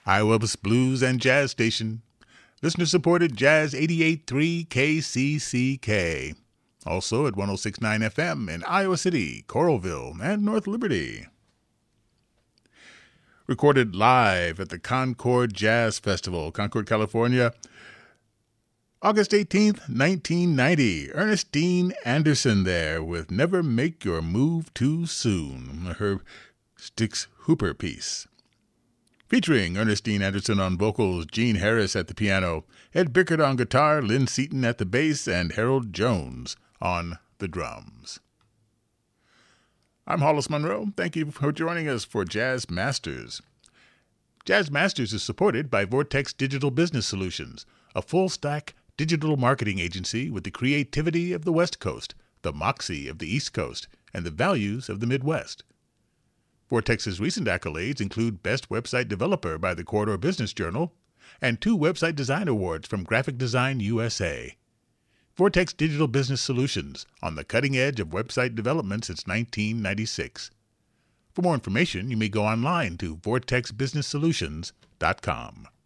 Iowa's blues and jazz station. Listener-supported Jazz 88.3 KCCK. Also at 106.9 FM in Iowa City, Coralville, and North Liberty. Recorded live at the Concord Jazz Festival, Concord, California, August 18th, 1990. Ernestine Anderson there with Never Make Your Move Too Soon, her Styx Hooper piece. Featuring Ernestine Anderson on vocals, Gene Harris at the piano, Ed Bickert on guitar, Lynn Seaton at the bass, and Harold Jones on the drums. I'm Hollis Monroe. Thank you for joining us for Jazz Masters. Jazz Masters is supported by Vortex Digital Business Solutions, a full-stack digital marketing agency with the creativity of the West Coast, the moxie of the East Coast, and the values of the Midwest. Vortex's recent accolades include Best Website Developer by the Corridor Business Journal and 2 Website Design Awards from Graphic Design USA. Vortex Digital Business Solutions, on the cutting edge of website development since 1996. For more information, you may go online to vortexbusinesssolutions.com.